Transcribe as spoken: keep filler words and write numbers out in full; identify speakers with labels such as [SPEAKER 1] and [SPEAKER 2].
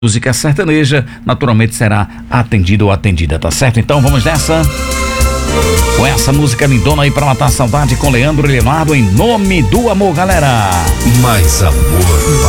[SPEAKER 1] música sertaneja, naturalmente será atendido ou atendida, tá certo? Então vamos nessa. Com essa música lindona aí pra matar a saudade com Leandro e Leonardo, Em Nome do Amor, galera.
[SPEAKER 2] Mais amor,